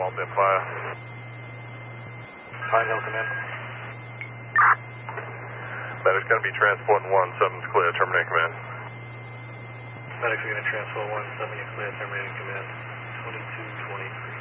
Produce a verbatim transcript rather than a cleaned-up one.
all been fire. Pine Hill, command. Medic's going to be transporting one, seven's clear, terminate command. Medics are going to transport one, seven, you're clear, terminating command. twenty-two twenty-three.